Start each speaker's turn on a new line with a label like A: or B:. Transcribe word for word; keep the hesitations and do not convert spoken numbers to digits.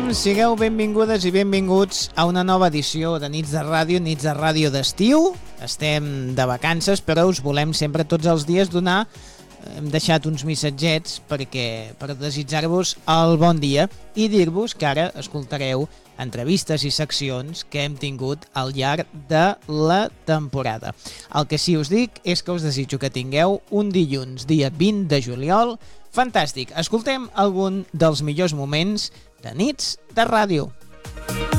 A: tothom, sigueu benvingudes i benvinguts a una nova edició de Nits de Ràdio, Nits de Ràdio d'estiu. Estem de vacances, però us volem sempre tots els dies donar, hem deixat uns missatgets perquè, per desitjar-vos el bon dia i dir-vos que ara escoltareu entrevistes i seccions que hem tingut al llarg de la temporada. El que sí us dic és que us desitjo que tingueu un dilluns, dia vint de juliol, fantàstic. Escoltem algun dels millors moments de Nits de Ràdio.